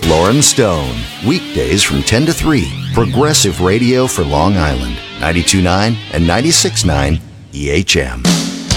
Lauren Stone. Weekdays from 10 to 3. Progressive radio for Long Island. 92.9 and 96.9 EHM.